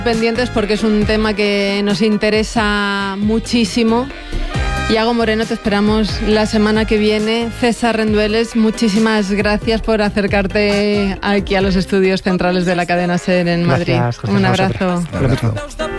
Pendientes porque es un tema que nos interesa muchísimo. Iago Moreno, te esperamos la semana que viene. César Rendueles, muchísimas gracias por acercarte aquí a los estudios centrales de la cadena SER en Madrid. Gracias, un abrazo.